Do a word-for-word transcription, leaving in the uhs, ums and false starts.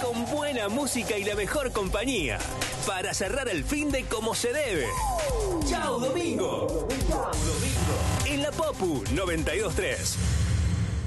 con buena música y la mejor compañía. Para cerrar el fin de como se debe. ¡Chao, domingo! ¡Chao, domingo! En la Popu noventa y dos tres.